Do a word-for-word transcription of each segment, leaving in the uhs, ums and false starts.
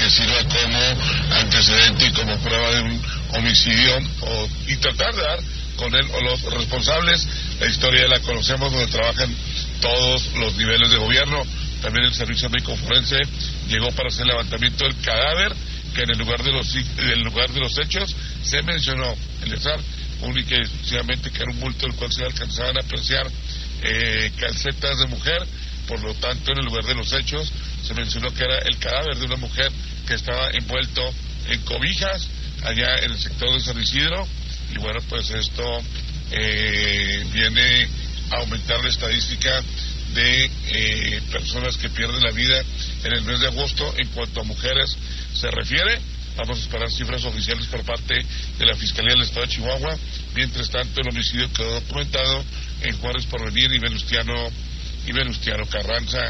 que sirva como antecedente y como prueba de un homicidio o, y tratar de dar con él o los responsables. La historia la conocemos, donde trabajan todos los niveles de gobierno. También el servicio médico forense llegó para hacer el levantamiento del cadáver, que en el lugar de los en el lugar de los hechos se mencionó el azar única y exclusivamente que era un bulto del cual se alcanzaban a apreciar eh, calcetas de mujer. Por lo tanto, en el lugar de los hechos se mencionó que era el cadáver de una mujer que estaba envuelto en cobijas allá en el sector de San Isidro. Y bueno, pues esto eh, viene a aumentar la estadística de eh, personas que pierden la vida en el mes de agosto. En cuanto a mujeres se refiere, vamos a esperar cifras oficiales por parte de la Fiscalía del Estado de Chihuahua. Mientras tanto, el homicidio quedó documentado en Juárez Porvenir y Venustiano y Venustiano Carranza.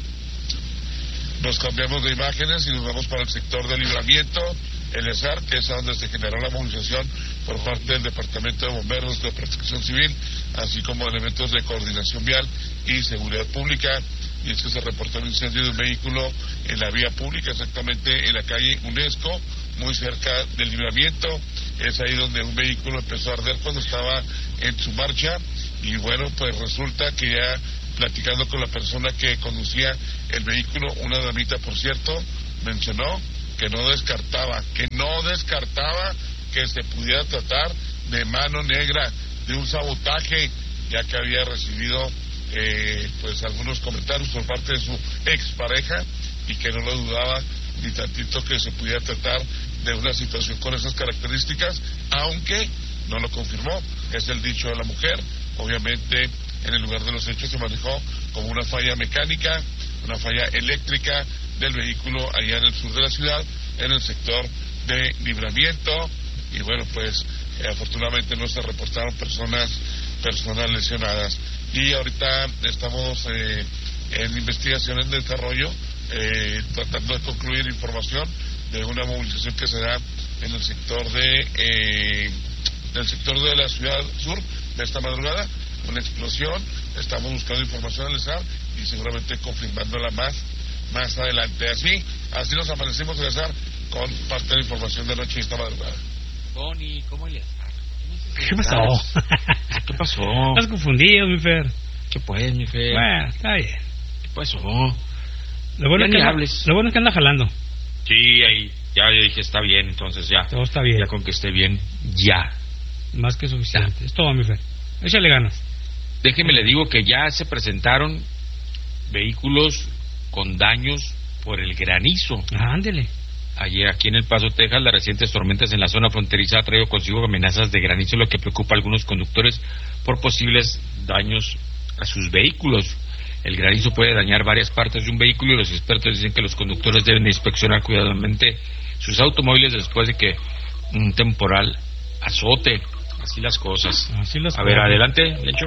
Nos cambiamos de imágenes y nos vamos para el sector de Libramiento, el ESAR, que es donde se generó la movilización por parte del Departamento de Bomberos de Protección Civil, así como elementos de coordinación vial y seguridad pública. Y es que se reportó un incendio de un vehículo en la vía pública, exactamente en la calle UNESCO, muy cerca del Libramiento. Es ahí donde un vehículo empezó a arder cuando estaba en su marcha. Y bueno, pues resulta que ya platicando con la persona que conducía el vehículo, una damita por cierto, mencionó que no descartaba, que no descartaba que se pudiera tratar de mano negra, de un sabotaje, ya que había recibido eh, pues algunos comentarios por parte de su expareja y que no lo dudaba ni tantito que se pudiera tratar de una situación con esas características, aunque no lo confirmó. Es el dicho de la mujer. Obviamente en el lugar de los hechos se manejó como una falla mecánica, una falla eléctrica del vehículo allá en el sur de la ciudad, en el sector de Libramiento. Y bueno, pues eh, afortunadamente no se reportaron personas personas lesionadas. Y ahorita estamos eh, en investigación, en desarrollo, eh, tratando de concluir información de una movilización que se da en el sector de eh, del sector de la ciudad sur de esta madrugada, una explosión. Estamos buscando información al ESAR y seguramente confirmándola más más adelante. Así así nos amanecimos al ESAR con parte de la información de noche y esta madrugada. Tony, ¿cómo le estás? ¿Qué pasó? ¿Qué pasó? Estás confundido, mi Fer. ¿Qué pues, mi Fer? Bueno, está bien. ¿Qué pasó? Lo bueno, ya es que ni anda, hables. lo bueno es que anda jalando. Sí, ahí, ya yo dije, está bien, entonces ya. Todo está bien. Ya con que esté bien, ya. Más que suficiente. Ya. Es todo, mi Fer. Échale ganas. Déjeme le digo que ya se presentaron vehículos con daños por el granizo. Ah, ándele. Ayer aquí en El Paso, Texas, las recientes tormentas en la zona fronteriza ha traído consigo amenazas de granizo, lo que preocupa a algunos conductores por posibles daños a sus vehículos. El granizo puede dañar varias partes de un vehículo y los expertos dicen que los conductores deben inspeccionar cuidadosamente sus automóviles después de que un temporal azote. Así las cosas. Así las a cosas. ver, adelante, Lecho.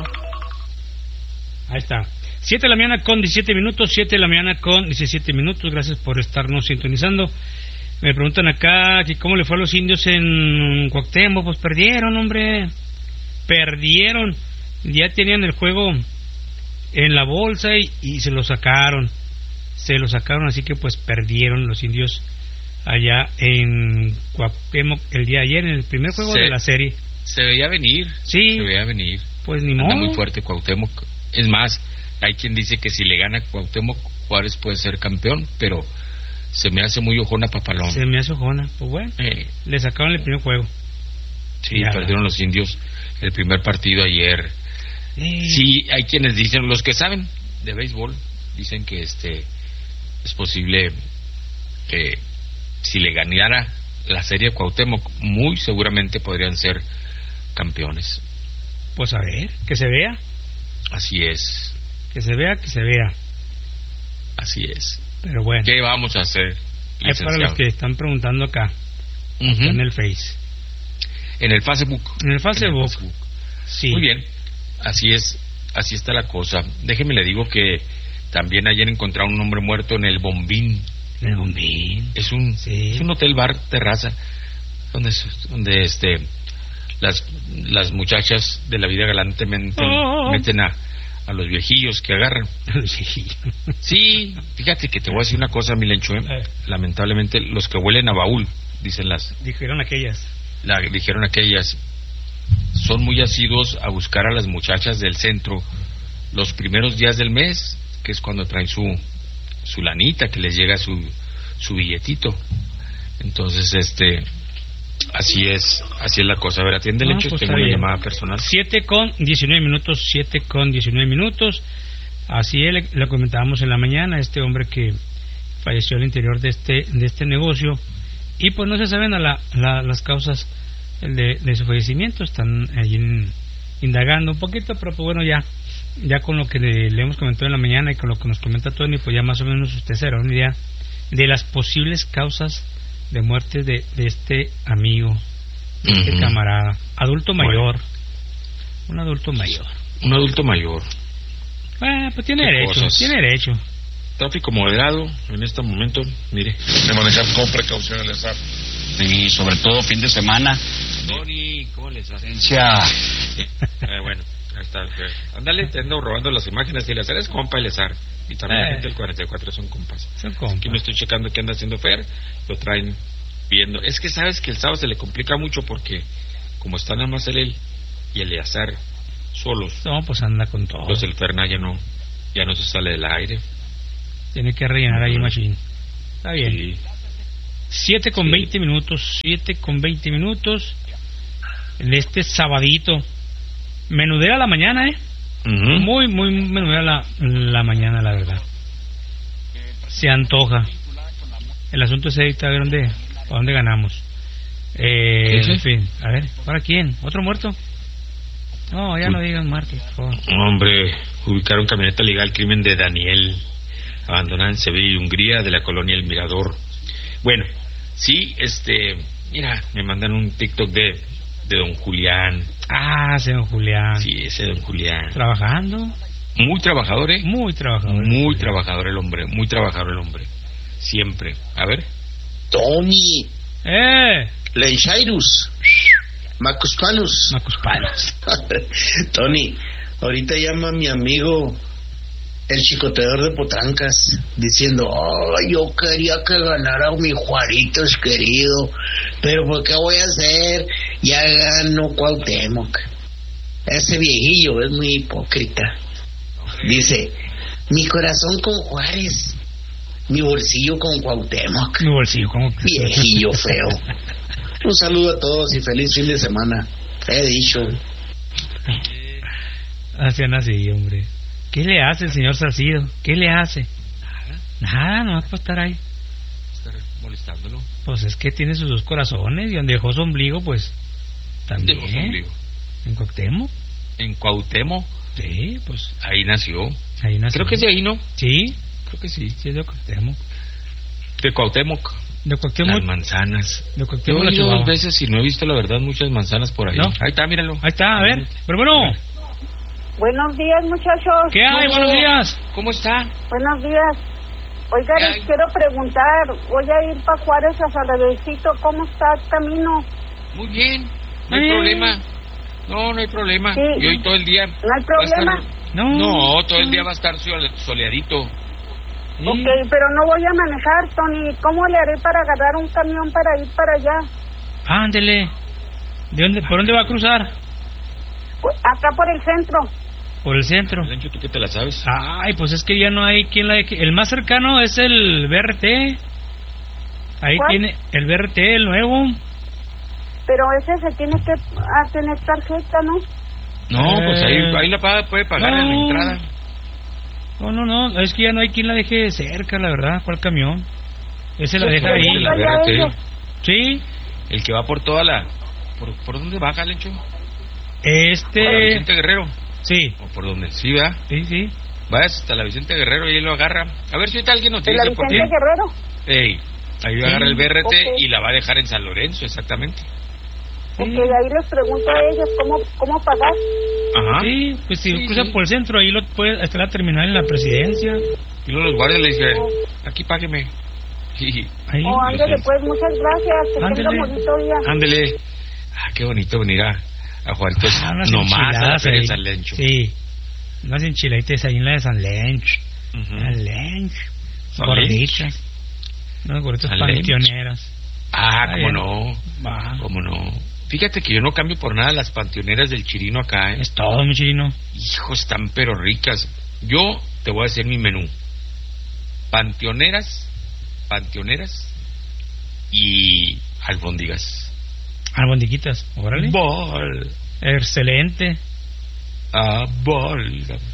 Ahí está. siete de la mañana con diecisiete minutos, siete de la mañana con diecisiete minutos. Gracias por estarnos sintonizando. Me preguntan acá que cómo le fue a los indios en Cuauhtémoc. Pues perdieron, hombre. Perdieron. Ya tenían el juego en la bolsa y, y se lo sacaron. Se lo sacaron, así que pues perdieron los indios allá en Cuauhtémoc el día de ayer, en el primer juego se, de la serie. Se veía venir. Sí. Se veía venir. Pues ni modo. modo. Anda muy fuerte Cuauhtémoc. Es más, hay quien dice que si le gana Cuauhtémoc, Juárez puede ser campeón, pero se me hace muy ojona Papalón. Se me hace ojona. Pues bueno, eh. le sacaron el primer juego. Sí, ya perdieron los indios el primer partido ayer. Eh. Sí, hay quienes dicen, los que saben de béisbol, dicen que este es posible que si le ganara la serie Cuauhtémoc, muy seguramente podrían ser campeones. Pues a ver, que se vea. Así es. Que se vea, que se vea. Así es. Pero bueno. ¿Qué vamos a hacer? Es para los que están preguntando acá. Uh-huh. En el Face. En el Facebook. En el Facebook. En el Facebook. Sí. Muy bien. Así es. Así está la cosa. Déjeme le digo que también ayer encontraron un hombre muerto en el Bombín. El Bombín. Es un, sí. es un hotel bar terraza donde, donde este las las muchachas de la vida galantemente oh. meten a, a los viejillos que agarran. Sí, fíjate que te voy a decir una cosa, mi Lencho, ¿eh? Eh. Lamentablemente, los que huelen a baúl, dicen las... Dijeron aquellas. La, dijeron aquellas, son muy asiduos a buscar a las muchachas del centro los primeros días del mes, que es cuando traen su, su lanita, que les llega su, su billetito. Entonces, este... Así es, así es la cosa. A ver, atiende, Lencho, pues tengo una llamada personal. siete con diecinueve minutos, siete con diecinueve minutos. Así es, lo comentábamos en la mañana, este hombre que falleció al interior de este de este negocio. Y pues no se saben a la, la, las causas de, de su fallecimiento. Están allí en, indagando un poquito, pero pues bueno, ya ya con lo que le, le hemos comentado en la mañana y con lo que nos comenta Tony, pues ya más o menos usted se hará una idea de las posibles causas de muerte de, de este amigo, de este uh-huh. camarada, adulto mayor, bueno. un adulto mayor, un adulto mayor. Ah, pues tiene derecho, cosas? tiene derecho. Tráfico moderado en este momento, mire. De manejar con precaución el azar. Y sobre todo fin de semana. Tony, ¿cómo les hace? eh, bueno, ahí está. Ándale, te ando robando las imágenes y el azar es compa el azar. Y también eh. la gente del cuarenta y cuatro son compas. Son compas. Aquí me estoy checando qué anda haciendo Fer. Lo traen viendo. Es que sabes que el sábado se le complica mucho porque como está nada más él y el azar solos. No, pues anda con todo. Pues el Ferná ya no, ya no se sale del aire. Tiene que rellenar ahí machine. Está bien. Sí. siete con veinte minutos. siete con veinte minutos. En este sabadito. Menudera la mañana, ¿eh? Uh-huh. Muy, muy menudera la, la mañana, la verdad. Se antoja. El asunto es ahorita a ver dónde, a dónde ganamos. Eh, en fin, a ver, ¿para quién? ¿Otro muerto? No, ya Uy. no digan Marte, por favor. Hombre, ubicaron camioneta legal crimen de Daniel, abandonada en Sevilla y Hungría, de la colonia El Mirador. Bueno, sí, este, mira, me mandan un TikTok de, de don Julián. Ah, ese don Julián. Sí, ese don Julián. Trabajando. Muy trabajador, ¿eh? Muy trabajador. Muy trabajador el hombre, muy trabajador el hombre. Siempre. A ver. Tony. Eh. Lenchairus. Macuspanus. Macuspanus. Tony, ahorita llama mi amigo el chicoteador de potrancas diciendo, oh, yo quería que ganara mi Juaritos querido, pero ¿por qué voy a hacer? Ya ganó Cuauhtémoc. Ese viejillo es muy hipócrita. Dice, mi corazón con Juárez, mi bolsillo con Cuauhtémoc. Mi bolsillo con viejillo feo. Un saludo a todos y feliz fin de semana. He dicho. Hacían así, hombre. ¿Qué le hace el señor Salcido? ¿Qué le hace? Nada. Nada, no va a estar ahí. Estar molestándolo. Pues es que tiene sus dos corazones y donde dejó su ombligo, pues también. ¿Dejó su ombligo? ¿En Cuauhtémoc? ¿En Cuauhtémoc? Sí, pues. Ahí nació. Ahí nació. Creo que es de ahí, ¿no? Sí. Creo que sí. Sí, es de Cuauhtémoc. De Cuauhtémoc. De Cuauhtémoc. Las manzanas. De Cuauhtémoc. Yo he ido dos veces y no he visto, la verdad, muchas manzanas por ahí. ¿No? Ahí está, míralo. Ahí está, a ver. Pero bueno. Buenos días, muchachos. ¿Qué hay? Buenos días. ¿Cómo está? Buenos días. Oiga, les quiero preguntar, voy a ir para Juárez a Saladecito, ¿cómo está el camino? Muy bien, no hay eh. problema. No, no hay problema. Sí. Y hoy todo el día... ¿No hay problema? Estar... No. No, todo el día va a estar soleadito. Sí. Ok, pero no voy a manejar, Tony. ¿Cómo le haré para agarrar un camión para ir para allá? Ándele. ¿De dónde, ¿Por dónde va a cruzar? Pues acá por el centro. Por el centro. ¿Tú qué te la sabes? Ay, pues es que ya no hay quien la... El más cercano es el B R T. Ahí ¿Cuál? Tiene el B R T, el nuevo. Pero ese se tiene que a tener tarjeta, ¿no? No, eh... pues ahí, ahí la paga, puede pagar no. en la entrada. No, no, no, es que ya no hay quien la deje cerca, la verdad. ¿Cuál camión? Ese la deja ahí. La B R T. Sí. El que va por toda la... ¿Por, por dónde baja, Lencho? Este... ¿Por la Vicente Guerrero? Sí. ¿O por dónde? Sí, ¿verdad? Sí, sí. Vayas hasta la Vicente Guerrero y ahí lo agarra. A ver si ahorita alguien nos dice por qué. ¿La Vicente Guerrero? Ey, ahí sí. Agarra el B R T okay. Y la va a dejar en San Lorenzo, exactamente. Ok, sí. Ahí les pregunto a ellos cómo, cómo pagar. Ajá. Sí, pues si sí, cruza sí. por el centro, ahí lo puede hasta la terminal en la presidencia. Y luego los guardias le dicen, oh. aquí págueme. Sí. Ahí. Oh, ándele pues, muchas gracias. Que ándele. tenga bonito día. Ándele. Ah, qué bonito venir a, a Juárez, pues, ah, nomás a la Feria de San Lencho. Sí. Unas enchiladitas ahí en la de San Lench. Ujú. San Lench. San Gorditas. Unas gorditas San Lench. panteoneras. Ah, Está cómo bien. no. Va. Cómo no. Fíjate que yo no cambio por nada las panteoneras del Chirino acá, ¿eh? Es todo, mi chirino. Hijo, están pero ricas. Yo te voy a hacer mi menú. Panteoneras, panteoneras y albóndigas. Albondiquitas, órale. Bol. Excelente. Ah, bol.